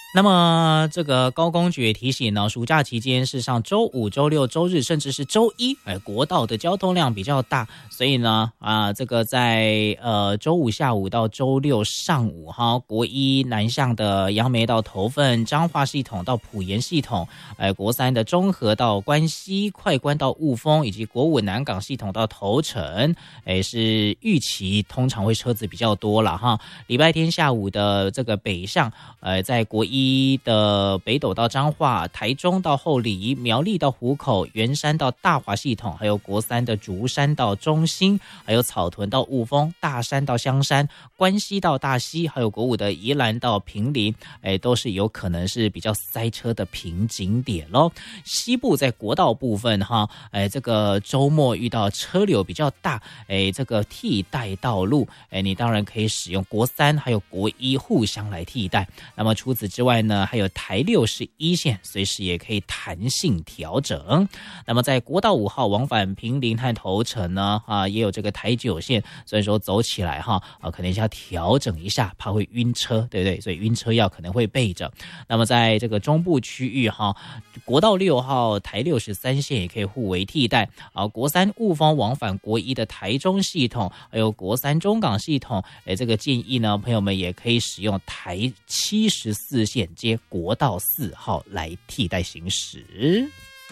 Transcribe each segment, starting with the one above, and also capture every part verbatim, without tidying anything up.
那么这个高公局也提醒呢，暑假期间事实上周五、周六、周日甚至是周一，哎，国道的交通量比较大，所以呢，啊，这个在呃周五下午到周六上午哈，国一南向的杨梅到头份、彰化系统到埔盐系统，哎，国三的中和到关西、快关到雾峰，以及国五南港系统到头城，哎，是预期通常会车子比较多了哈。礼拜天下午的这个北上，呃，在国一一的北斗到彰化、台中到后里、苗栗到湖口、圆山到大华系统，还有国三的竹山到中兴，还有草屯到雾峰、大山到香山、关西到大溪，还有国五的宜兰到坪林，哎，都是有可能是比较塞车的瓶颈点咯。西部在国道部分哈，哎，这个周末遇到车流比较大，哎，这个替代道路，哎，你当然可以使用国三还有国一互相来替代。那么除此之外呢，还有台六十一线随时也可以弹性调整。那么在国道五号往返坪林和头城呢，啊，也有这个台九线，所以说走起来哈，啊，可能要调整一下，怕会晕车，对不对？所以晕车药可能会备着。那么在这个中部区域哈，国道六号、台六十三线也可以互为替代。啊，国三雾峰往返国一的台中系统，还有国三中港系统，哎，这个建议呢，朋友们也可以使用台七十四线接国道四号来替代行驶。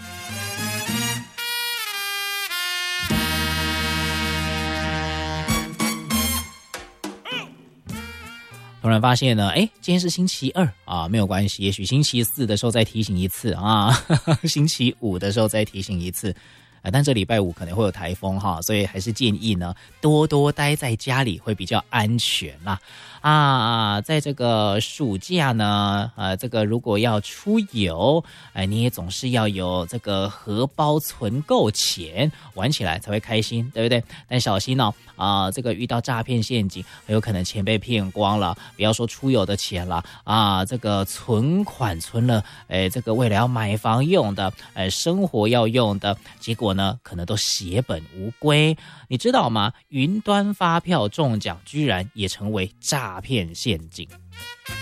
突然发现呢，哎，今天是星期二啊，没有关系，也许星期四的时候再提醒一次啊，呵呵，星期五的时候再提醒一次。呃、但这礼拜五可能会有台风哈，所以还是建议呢多多待在家里会比较安全啦。啊，在这个暑假呢，呃，这个如果要出游，哎、呃，你也总是要有这个荷包存够钱，玩起来才会开心，对不对？但小心哦，啊、呃，这个遇到诈骗陷阱，很有可能钱被骗光了。不要说出游的钱了啊，这个存款存了，哎，这个为了要买房用的，哎，生活要用的，结果呢，可能都血本无归。你知道吗？云端发票中奖居然也成为诈骗陷阱。